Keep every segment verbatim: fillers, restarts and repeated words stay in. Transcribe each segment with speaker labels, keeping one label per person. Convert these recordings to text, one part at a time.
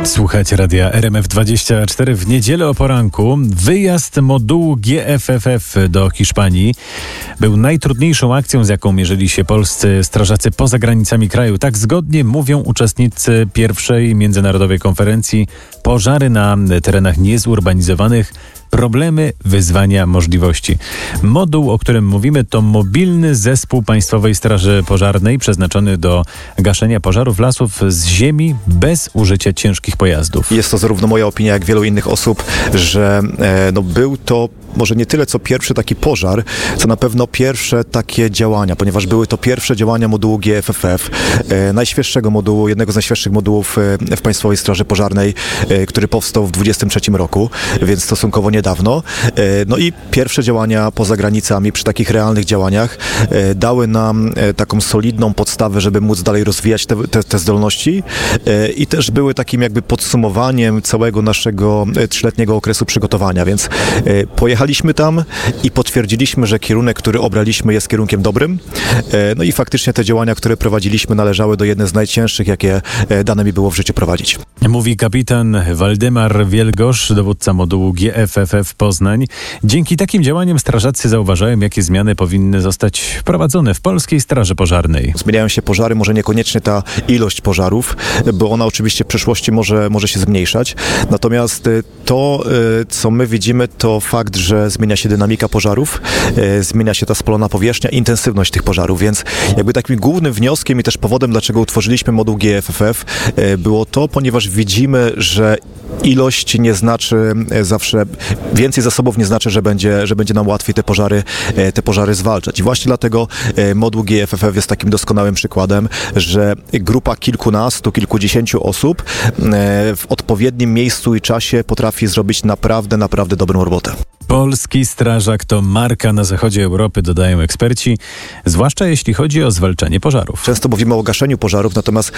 Speaker 1: Słuchajcie radia R M F dwadzieścia cztery. W niedzielę o poranku wyjazd modułu G F F F do Hiszpanii był najtrudniejszą akcją, z jaką mierzyli się polscy strażacy poza granicami kraju. Tak zgodnie mówią uczestnicy pierwszej międzynarodowej konferencji Pożary na terenach niezurbanizowanych. Problemy, wyzwania, możliwości. Moduł, o którym mówimy, to mobilny zespół Państwowej Straży Pożarnej przeznaczony do gaszenia pożarów lasów z ziemi bez użycia ciężkich pojazdów.
Speaker 2: Jest to zarówno moja opinia, jak wielu innych osób, że e, no, był to może nie tyle co pierwszy taki pożar, co na pewno pierwsze takie działania, ponieważ były to pierwsze działania modułu G F F F, e, najświeższego modułu, jednego z najświeższych modułów e, w Państwowej Straży Pożarnej, e, który powstał w dwudziestym trzecim roku, więc stosunkowo niedawno. E, no i pierwsze działania poza granicami, przy takich realnych działaniach, e, dały nam e, taką solidną podstawę, żeby móc dalej rozwijać te, te, te zdolności e, i też były takim jakby podsumowaniem całego naszego e, trzyletniego okresu przygotowania, więc e, pojechaliśmy Jechaliśmy tam i potwierdziliśmy, że kierunek, który obraliśmy, jest kierunkiem dobrym. No i faktycznie te działania, które prowadziliśmy, należały do jednych z najcięższych, jakie dane mi było w życiu prowadzić.
Speaker 1: Mówi kapitan Waldemar Wielgosz, dowódca modułu G F F F Poznań. Dzięki takim działaniom strażacy zauważają, jakie zmiany powinny zostać wprowadzone w Polskiej Straży Pożarnej.
Speaker 2: Zmieniają się pożary, może niekoniecznie ta ilość pożarów, bo ona oczywiście w przyszłości może, może się zmniejszać. Natomiast to, co my widzimy, to fakt, że że zmienia się dynamika pożarów, e, zmienia się ta spalona powierzchnia, intensywność tych pożarów, więc jakby takim głównym wnioskiem i też powodem, dlaczego utworzyliśmy moduł G F F F, e, było to, ponieważ widzimy, że ilość nie znaczy zawsze, więcej zasobów nie znaczy, że będzie, że będzie nam łatwiej te pożary, e, te pożary zwalczać. I właśnie dlatego e, moduł G F F F jest takim doskonałym przykładem, że grupa kilkunastu, kilkudziesięciu osób e, w odpowiednim miejscu i czasie potrafi zrobić naprawdę, naprawdę dobrą robotę.
Speaker 1: Polski strażak to marka na zachodzie Europy, dodają eksperci, zwłaszcza jeśli chodzi o zwalczanie pożarów.
Speaker 2: Często mówimy o gaszeniu pożarów, natomiast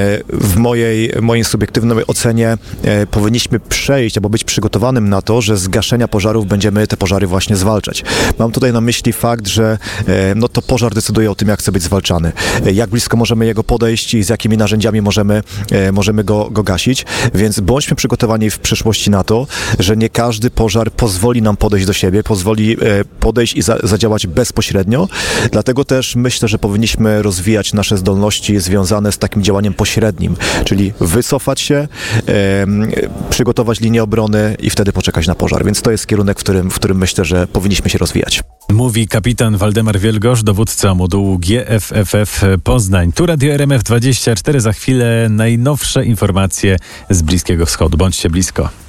Speaker 2: w mojej, mojej subiektywnej ocenie powinniśmy przejść albo być przygotowanym na to, że z gaszenia pożarów będziemy te pożary właśnie zwalczać. Mam tutaj na myśli fakt, że no to pożar decyduje o tym, jak chce być zwalczany, jak blisko możemy jego podejść i z jakimi narzędziami możemy, możemy go, go gasić, więc bądźmy przygotowani w przyszłości na to, że nie każdy pożar pozwoli nam podejść do siebie, pozwoli podejść i za, zadziałać bezpośrednio. Dlatego też myślę, że powinniśmy rozwijać nasze zdolności związane z takim działaniem pośrednim, czyli wycofać się, e, przygotować linię obrony i wtedy poczekać na pożar. Więc to jest kierunek, w którym, w którym myślę, że powinniśmy się rozwijać.
Speaker 1: Mówi kapitan Waldemar Wielgosz, dowódca modułu G F F F Poznań. Tu Radio R M F dwadzieścia cztery. Za chwilę najnowsze informacje z Bliskiego Wschodu. Bądźcie blisko.